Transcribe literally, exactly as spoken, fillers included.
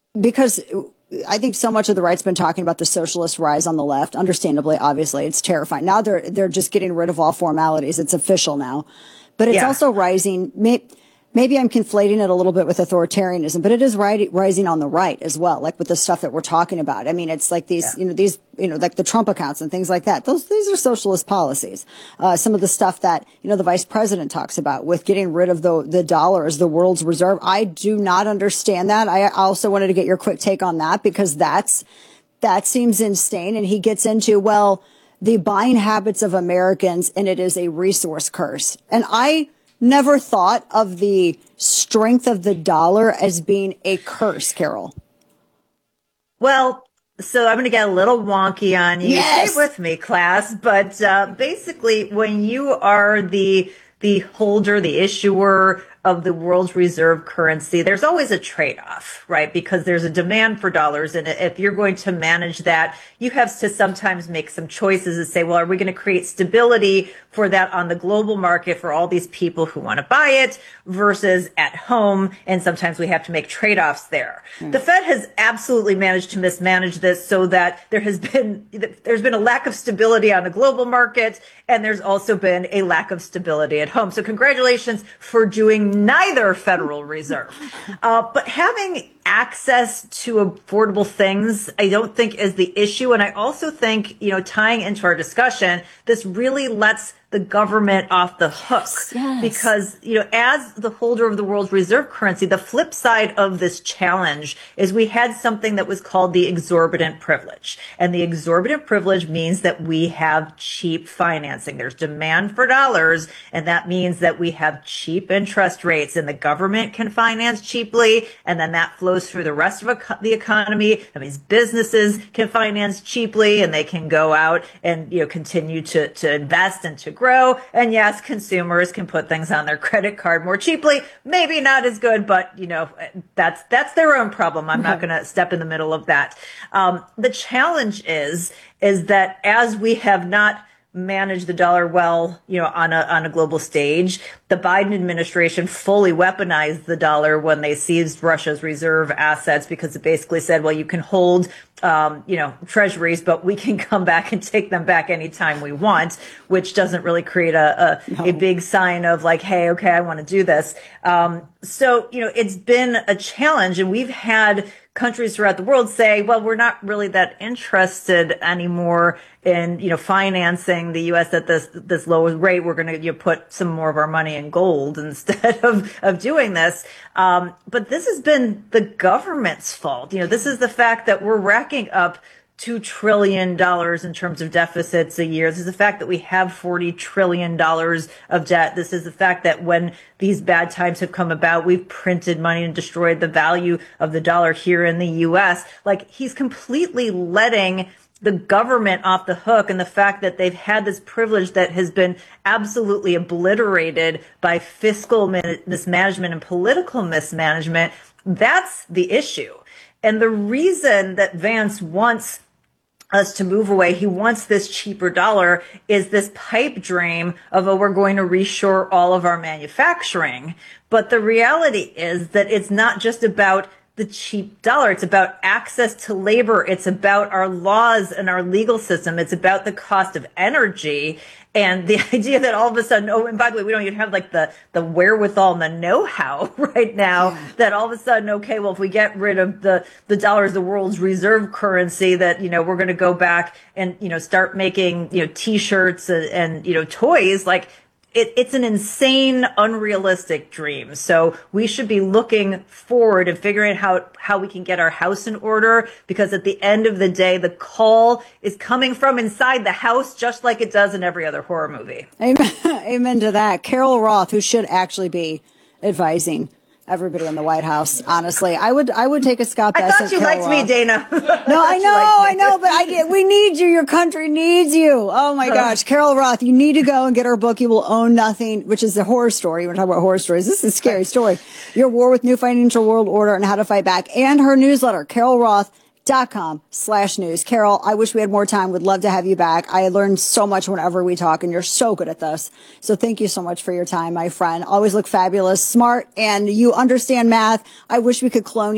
because I think so much of the right's been talking about the socialist rise on the left. Understandably, obviously, it's terrifying. Now they're they're just getting rid of all formalities. It's official now, but it's Yeah. also rising. May, maybe I'm conflating it a little bit with authoritarianism, but it is ri- rising on the right as well, like with the stuff that we're talking about. I mean, it's like these, Yeah. you know, these, you know, like the Trump accounts and things like that. Those these are socialist policies. Uh, some of the stuff that you know the vice president talks about with getting rid of the the dollar as the world's reserve. I do not understand that. I also wanted to get your quick take on that because that's that seems insane. And he gets into, well, the buying habits of Americans, and it is a resource curse. And I never thought of the strength of the dollar as being a curse, Carol. Well, so I'm going to get a little wonky on you. Yes. Stay with me, class. But uh, basically, when you are the the holder, the issuer of the world's reserve currency, there's always a trade-off, right? Because there's a demand for dollars. And if you're going to manage that, you have to sometimes make some choices and say, well, are we going to create stability for that on the global market for all these people who want to buy it versus at home? And sometimes we have to make trade-offs there. Mm. The Fed has absolutely managed to mismanage this so that there has been, there's been a lack of stability on the global market. And there's also been a lack of stability at home. So congratulations for doing neither, Federal Reserve. Uh, but having access to affordable things, I don't think is the issue. And I also think, you know, tying into our discussion, this really lets the government off the hook. Yes, yes. Because, you know, as the holder of the world's reserve currency, the flip side of this challenge is we had something that was called the exorbitant privilege. And the exorbitant privilege means that we have cheap financing. There's demand for dollars, and that means that we have cheap interest rates, and the government can finance cheaply, and then that flows through the rest of the economy. That means businesses can finance cheaply, and they can go out and, you know, continue to, to invest and to grow. And yes, consumers can put things on their credit card more cheaply. Maybe not as good, but you know, that's, that's their own problem. I'm not going to step in the middle of that. Um, the challenge is, is that as we have not manage the dollar well, you know, on a on a global stage. The Biden administration fully weaponized the dollar when they seized Russia's reserve assets because it basically said, well, you can hold, um, you know, treasuries, but we can come back and take them back anytime we want, which doesn't really create a a, no. a big sign of like, hey, okay, I want to do this. Um, so, you know, it's been a challenge, and we've had countries throughout the world say, well, we're not really that interested anymore in, you know, financing the U S at this, this low rate. We're going to you know, put some more of our money in gold instead of, of doing this. Um, but this has been the government's fault. You know, this is the fact that we're racking up two trillion dollars in terms of deficits a year. This is the fact that we have forty trillion dollars of debt. This is the fact that when these bad times have come about, we've printed money and destroyed the value of the dollar here in the U S. Like, he's completely letting the government off the hook, and the fact that they've had this privilege that has been absolutely obliterated by fiscal mismanagement and political mismanagement. That's the issue. And the reason that Vance wants us to move away, he wants this cheaper dollar, is this pipe dream of, oh, we're going to reshore all of our manufacturing. But the reality is that it's not just about the cheap dollar. It's about access to labor. It's about our laws and our legal system. It's about the cost of energy. And the idea that all of a sudden, oh, and by the way, we don't even have like the, the wherewithal and the know-how right now, yeah. that all of a sudden, okay, well, if we get rid of the, the dollar as the world's reserve currency, that, you know, we're going to go back and, you know, start making, you know, t-shirts and, and you know, toys. Like, It, it's an insane, unrealistic dream. So we should be looking forward and figuring out how, how we can get our house in order, because at the end of the day, the call is coming from inside the house, just like it does in every other horror movie. Amen, Amen to that. Carol Roth, who should actually be advising everybody in the White House, honestly. I would I would take a Scott Bessent. I thought you liked me, Dana. No, I know, I know, but I did. We need you. Your country needs you. Oh my gosh. Carol Roth, you need to go and get her book, You Will Own Nothing, which is a horror story. We're talking about horror stories. This is a scary story. Your War with New Financial World Order and How to Fight Back. And her newsletter, carol roth dot com slash news. Carol, I wish we had more time. Would love to have you back. I learned so much whenever we talk, and you're so good at this. So thank you so much for your time, my friend. Always look fabulous, smart, and you understand math. I wish we could clone you.